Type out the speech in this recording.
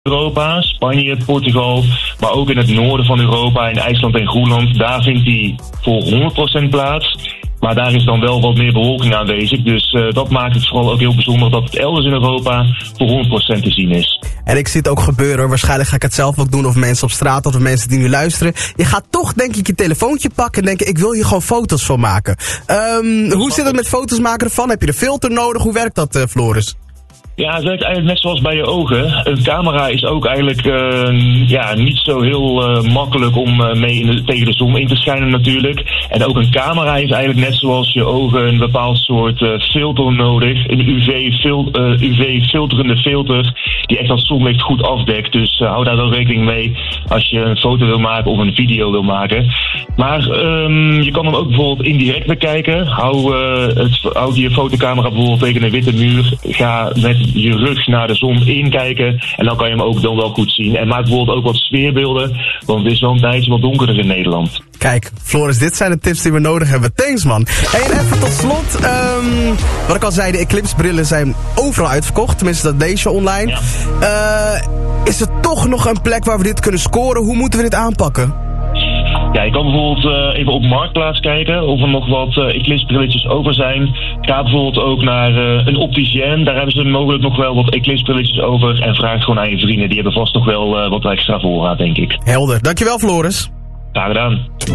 Europa, Spanje, Portugal, maar ook in het noorden van Europa, in IJsland en Groenland, daar vindt hij voor 100% plaats. Maar daar is dan wel wat meer bewolking aanwezig. Dus dat maakt het vooral ook heel bijzonder dat het elders in Europa voor 100% te zien is. En ik zie het ook gebeuren. Waarschijnlijk ga ik het zelf ook doen, of mensen op straat of mensen die nu luisteren. Je gaat toch denk ik je telefoontje pakken en denken, ik wil hier gewoon foto's van maken. Hoe zit het met foto's maken ervan? Heb je een filter nodig? Hoe werkt dat, Floris? Ja, het werkt eigenlijk net zoals bij je ogen. Een camera is ook eigenlijk niet zo heel makkelijk om mee tegen de zon in te schijnen natuurlijk. En ook een camera is eigenlijk net zoals je ogen een bepaald soort filter nodig. Een UV-filterende filter die echt dat zonlicht goed afdekt. Dus hou daar wel rekening mee als je een foto wil maken of een video wil maken. Maar je kan hem ook bijvoorbeeld indirect bekijken. Houd je fotocamera bijvoorbeeld tegen een witte muur. Ga met je rug naar de zon inkijken en dan kan je hem ook dan wel goed zien. En maak bijvoorbeeld ook wat sfeerbeelden, want het is wel een tijdje wat donkerder in Nederland. Kijk, Floris, dit zijn de tips die we nodig hebben. Thanks, man. En even tot slot, wat ik al zei, de Eclipse brillen zijn overal uitverkocht. Tenminste, dat lees je online. Ja. Is er toch nog een plek waar we dit kunnen scoren? Hoe moeten we dit aanpakken? Ja, je kan bijvoorbeeld even op Marktplaats kijken of er nog wat Eclipse brilletjes over zijn. Ga bijvoorbeeld ook naar een opticien. Daar hebben ze mogelijk nog wel wat Eclipse brilletjes over. En vraag gewoon aan je vrienden. Die hebben vast nog wel wat extra voorraad, denk ik. Helder. Dankjewel, Floris. Graag gedaan.